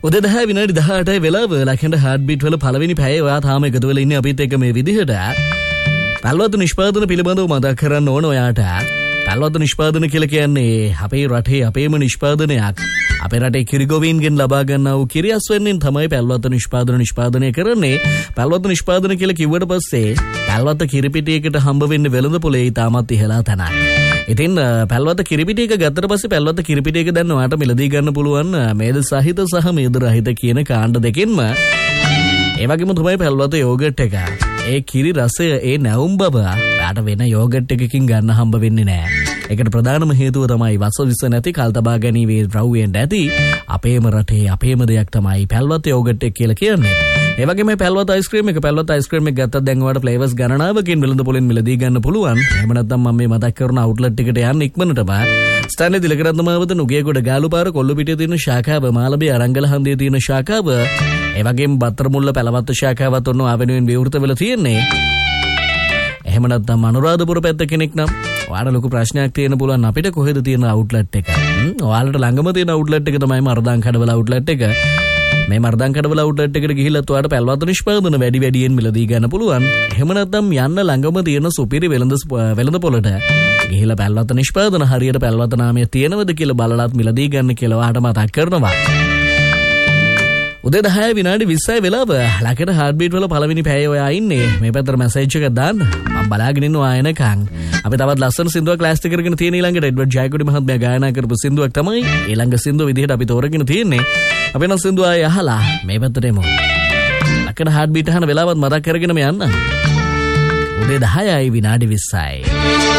උදේ 10 විනාඩි 18යි වෙලාව ලකින්ද හાર્ට් බීට් වල පළවෙනි පැයේ ඔයා තාම එකතු වෙලා ඉන්නේ අපිත් එක්ක මේ විදිහට. පැල්වතු නිෂ්පාදන පිළිබඳව මතක් කරන්න ඕන ඔයාට. පැල්වතු නිෂ්පාදන කියලා කියන්නේ අපේ රටේ අපේම නිෂ්පාදනයක්. අපේ රටේ කිරිගොවීන්ගෙන් ලබා ගන්නා වූ කිරියස් වෙන්නෙන් තමයි පැල්වතු නිෂ්පාදනය කරන්නේ. පැල්වතු නිෂ්පාදන කියලා කිව්වට පස්සේ පැල්වතු කිරිපිටියකට හම්බ වෙන්නේ වෙළඳ පොලේ තාමත් ඉහළා තැනක්. ඉතින් පැල්වත කිරිපිටියක ගත්තට පස්සේ පැල්වත කිරිපිටියක දැන් ඔයාලට මිලදී ගන්න පුළුවන් මේද සහිත සහ මේද රහිත කියන කාණ්ඩ දෙකෙන්ම. ඒ වගේම තමයි පැල්වත යෝගට් එක. ඒ කිරි රසය ඒ නැවුම් බව ඔයාලට වෙන යෝගට් එකකින් ගන්න හම්බ වෙන්නේ නැහැ. ඒකට ප්‍රධානම හේතුව තමයි වස විස නැති කල්තබා ගැනීමේ ද්‍රව්‍යයෙන් ඇති අපේම රටේ අපේම දෙයක් තමයි පැල්වත යෝගට් එක කියලා කියන්නේ. ඒ වගේම පැල්වත අයිස්ක්‍රීම් එක ගත්තත් දැන් ඔයාලට ෆ්ලේවර්ස් ගණනාවකින් වෙළඳ පොලෙන් මිලදී ගන්න පුළුවන්. එහෙම නැත්නම් මම මේ මතක් කරන අවුට්ලට් එකට යන්න ඉක්මනටම ස්ටැන්ලි තිලකරත්න මාවත නුගේගොඩ ගාලුපාර කොල්ලුපිටියේ තියෙන ශාඛාව, මාළඹේ අරංගල හන්දියේ තියෙන ශාඛාව, ඒ වගේම බත්තරමුල්ල පැලවත්ත ශාඛාවත් ඔන්න ආවෙනුවෙන් විවෘත වෙලා තියෙන්නේ. එහෙම නැත්නම් අනුරාධපුර පැත්ත කෙනෙක් නම් ඔයාලට ලොකු ප්‍රශ්නයක් තියෙන පුළුවන් අපිට කොහෙද තියෙන අවුට්ලට් එක. ඔයාලට ළඟම තියෙන අවුට්ලට් එක තමයි මර්දාන් කඩවල අවුට්ලට් එක. මේ මර්දාන් කඩවල අවුට්ලට් එකට ගිහිල්ලා ඔයාලට පැල්වතු නිෂ්පාදන වැඩියෙන් මිලදී ගන්න පුළුවන්. එහෙම නැත්නම් යන්න ළඟම තියෙන සුපිරි වෙළඳ පොළට ගිහිල්ලා පැල්වතු නිෂ්පාදන හරියට පැල්වතු නාමය තියෙනවද කියලා බලලත් මිලදී ගන්න කියලා ඔයාලට මතක් කරනවා. උදේ 10 විනාඩි 20යි වෙලාව ලකඩ හાર્ට් බීට් වල පළවෙනි පැයේ ඔයා ඉන්නේ. මේ පැත්තට මැසේජ් එකක් දාන්න. මම බලාගෙන ඉන්නවා ආයනකන්. අපි තවත් ලස්සන සින්දුවක් ක්ලාස් එක කරගෙන තියෙන ඊළඟට එඩ්වඩ් ජයකොඩි මහත්මයා ගායනා කරපු සින්දුවක් තමයි ඊළඟ සින්දුව විදිහට අපි තෝරගෙන තියෙන්නේ. අපි නම් සින්දුව ආයේ අහලා මේ පැත්තට එමු. ලකඩ හાર્ට් බීට් අහන වෙලාවත් මතක් කරගෙන යන්න. උදේ 10යි විනාඩි 20යි.